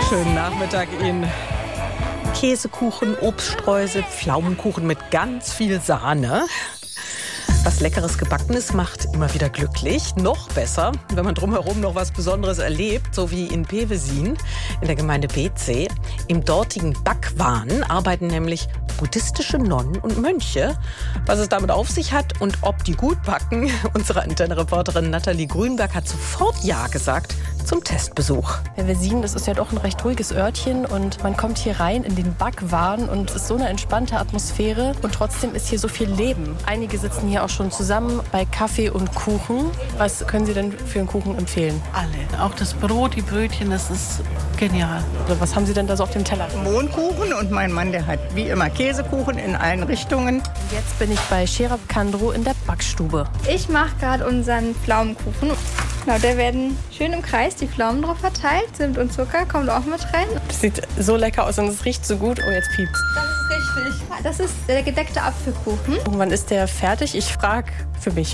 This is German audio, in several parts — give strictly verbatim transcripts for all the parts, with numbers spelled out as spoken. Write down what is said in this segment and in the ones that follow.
Schönen Nachmittag Ihnen. Käsekuchen, Obststreusel, Pflaumenkuchen mit ganz viel Sahne. Was Leckeres Gebackenes macht immer wieder glücklich. Noch besser, wenn man drumherum noch was Besonderes erlebt, so wie in Pewezin in der Gemeinde Beetzee. Im dortigen Backwaren arbeiten nämlich buddhistische Nonnen und Mönche. Was es damit auf sich hat und ob die gut backen, unsere Antenne-Reporterin Nathalie Grünberg hat sofort Ja gesagt zum Testbesuch. Pewezin, das ist ja doch ein recht ruhiges Örtchen und man kommt hier rein in den Backwaren und es ist so eine entspannte Atmosphäre und trotzdem ist hier so viel Leben. Einige sitzen hier auch schon zusammen bei Kaffee und Kuchen. Was können Sie denn für einen Kuchen empfehlen? Alle. Auch das Brot, die Brötchen, das ist genial. Also was haben Sie denn da so auf dem Teller? Mohnkuchen und mein Mann, der hat wie immer Käsekuchen in allen Richtungen. Jetzt bin ich bei Sherab Kandro in der Backstube. Ich mache gerade unseren Pflaumenkuchen. Genau, da werden schön im Kreis die Pflaumen drauf verteilt. Zimt und Zucker kommt auch mit rein. Das sieht so lecker aus und es riecht so gut. Oh, jetzt piept's. Das ist richtig. Das ist der gedeckte Apfelkuchen. Wann ist der fertig? Ich frage für mich.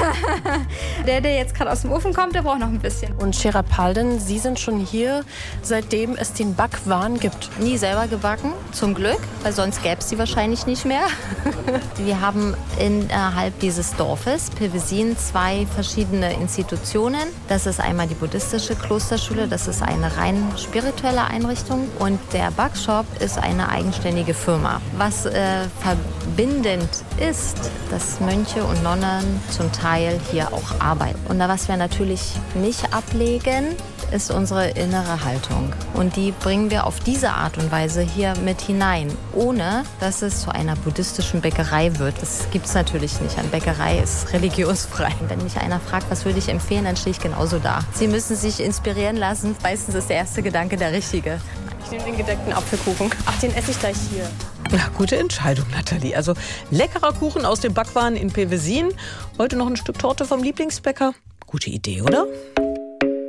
Der, der jetzt gerade aus dem Ofen kommt, der braucht noch ein bisschen. Und Sherab Palden, Sie sind schon hier, seitdem es den Backwaren gibt. Nie selber gebacken, zum Glück, weil sonst gäbe es die wahrscheinlich nicht mehr. Wir haben innerhalb dieses Dorfes, Pewezin, zwei verschiedene Institutionen. Das ist einmal die buddhistische Klosterschule, das ist eine rein spirituelle Einrichtung. Und der Backshop ist eine eigenständige Firma. Was äh, verbindend ist, dass Mönche und Nonnen zum Teil hier auch arbeiten. Und was wir natürlich nicht ablegen, ist unsere innere Haltung. Und die bringen wir auf diese Art und Weise hier mit hinein, ohne dass es zu einer buddhistischen Bäckerei wird. Das gibt es natürlich nicht. Eine Bäckerei ist religionsfrei. Wenn mich einer fragt, was würde ich empfehlen, dann stehe ich genauso da. Sie müssen sich inspirieren lassen. Meistens ist der erste Gedanke der richtige. Ich nehme den gedeckten Apfelkuchen. Ach, den esse ich gleich hier. Na, gute Entscheidung, Nathalie. Also leckerer Kuchen aus dem Backwaren in Pewezin. Heute noch ein Stück Torte vom Lieblingsbäcker. Gute Idee, oder?